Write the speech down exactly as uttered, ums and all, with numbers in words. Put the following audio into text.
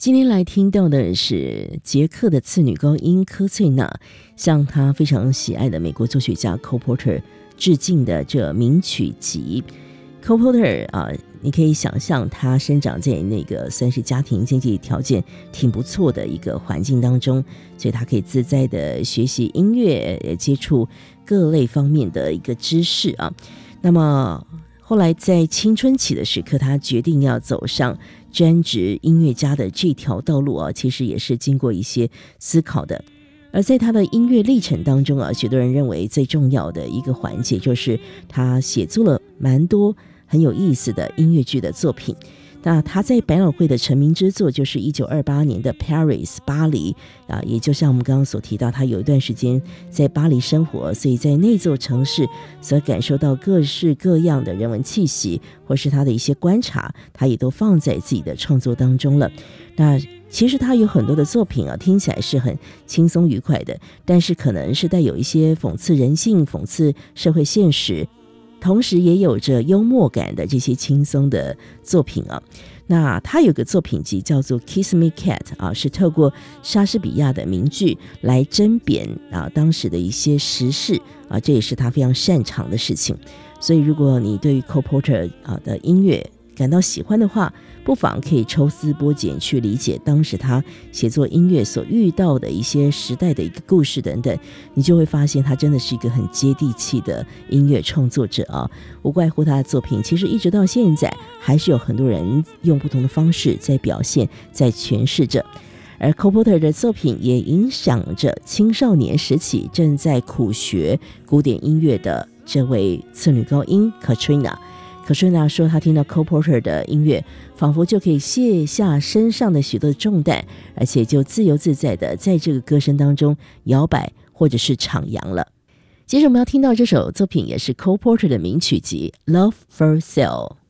今天来听到的是捷克的次女高音科翠娜向她非常喜爱的美国作曲家 Cole Porter 致敬的这名曲集。 Cole Porter 啊，你可以想象他生长在那个算是家庭经济条件挺不错的一个环境当中，所以他可以自在的学习音乐，接触各类方面的一个知识啊。那么后来在青春期的时刻，他决定要走上专职音乐家的这条道路啊，其实也是经过一些思考的。而在他的音乐历程当中啊，许多人认为最重要的一个环节就是他写作了蛮多很有意思的音乐剧的作品。那他在百老汇的成名之作就是一九二八年的 Paris 巴黎啊，也就像我们刚刚所提到，他有一段时间在巴黎生活，所以在那座城市所感受到各式各样的人文气息，或是他的一些观察，他也都放在自己的创作当中了。那其实他有很多的作品啊，听起来是很轻松愉快的，但是可能是带有一些讽刺人性、讽刺社会现实，同时也有着幽默感的这些轻松的作品啊。那他有个作品集叫做 Kiss Me Cat 啊，是透过莎士比亚的名句来甄别啊当时的一些时事啊，这也是他非常擅长的事情。所以如果你对于 Cole Porter 啊的音乐感到喜欢的话，不妨可以抽丝剥茧去理解当时他写作音乐所遇到的一些时代的一个故事等等，你就会发现他真的是一个很接地气的音乐创作者啊。无怪乎他的作品其实一直到现在还是有很多人用不同的方式在表现，在诠释着。而 Cole Porter 的作品也影响着青少年时期正在苦学古典音乐的这位次女高音 Katrina。可是呢，说他听到 Cole Porter 的音乐，仿佛就可以卸下身上的许多重担，而且就自由自在的在这个歌声当中摇摆或者是徜徉了。接着我们要听到这首作品也是 Cole Porter 的名曲集 Love for Sale。